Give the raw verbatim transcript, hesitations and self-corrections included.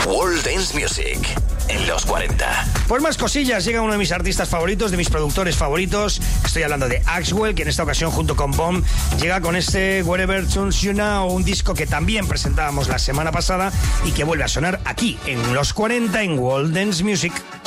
World Dance Music en los cuarenta. Pues más cosillas, llega uno de mis artistas favoritos, de mis productores favoritos. Estoy hablando de Axwell, que en esta ocasión junto con Bomb llega con este Wherever Turns You Now, un disco que también presentábamos la semana pasada y que vuelve a sonar aquí en los cuarenta en World Dance Music.